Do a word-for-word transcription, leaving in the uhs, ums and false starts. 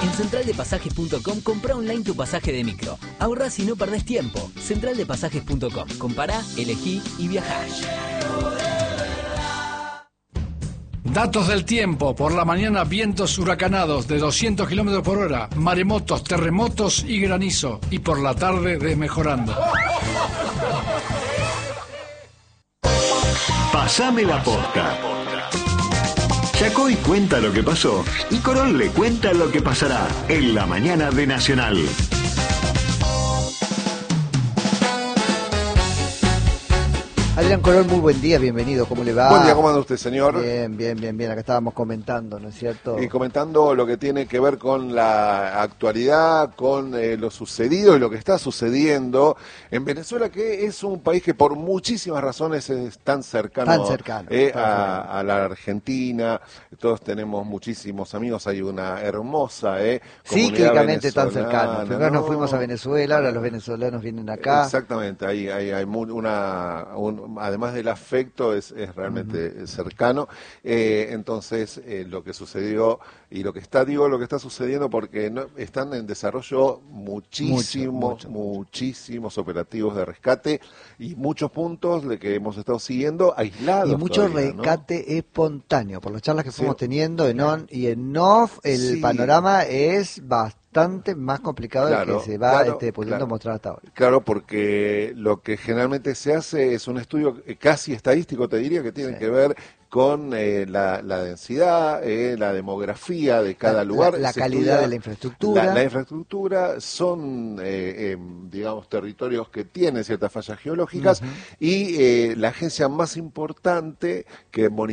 En central de pasajes punto com comprá online tu pasaje de micro. Ahorrás y no perdés tiempo. central de pasajes punto com. Compará, elegí y viajá. Datos del tiempo. Por la mañana, vientos huracanados de doscientos kilómetros por hora, maremotos, terremotos y granizo. Y por la tarde, desmejorando. Pasame la posta. Chacoy cuenta lo que pasó y Corol le cuenta lo que pasará en la mañana de Nacional. Adrián Corol, muy buen día, bienvenido, ¿cómo le va? Buen día, ¿cómo anda usted, señor? Bien, bien, bien, bien, acá estábamos comentando, ¿no es cierto? Y comentando lo que tiene que ver con la actualidad, con eh, lo sucedido y lo que está sucediendo en Venezuela, que es un país que por muchísimas razones es tan cercano, Tan cercano, eh, tan a, cercano. a la Argentina. Todos tenemos muchísimos amigos, hay una hermosa eh, Cíclicamente comunidad tan cercano. Primero ¿no? nos fuimos a Venezuela, ahora los venezolanos vienen acá. Exactamente, hay, hay, hay mu- una, un, además del afecto, es, es realmente uh-huh. cercano. Eh, entonces, eh, lo que sucedió y lo que está, digo, lo que está sucediendo, porque no, están en desarrollo muchísimos, mucho, mucho, muchísimos operativos de rescate y muchos puntos de que hemos estado siguiendo aislados. Y mucho todavía, rescate ¿no? espontáneo, por las charlas que fuimos sí. teniendo en on y en off, el sí. panorama es bastante más complicado claro, del que se va claro, este, pudiendo claro. mostrar hasta ahora. Claro, porque lo que generalmente se hace es un estudio casi estadístico, te diría, que tiene sí. que ver con eh, la, la densidad, eh, la demografía de cada la, lugar. La, la se calidad estudia, de la infraestructura. La, la infraestructura son, eh, eh, digamos, territorios que tienen ciertas fallas geológicas uh-huh. y eh, la agencia más importante que monitora